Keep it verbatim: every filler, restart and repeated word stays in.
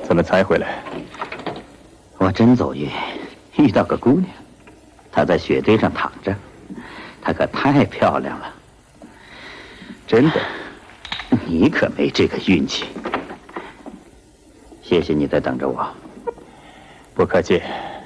怎么才回来？ 我真走运，遇到个姑娘，她在雪堆上躺着，她可太漂亮了。 真的？ 你可没这个运气。谢谢你在等着我。 不客气。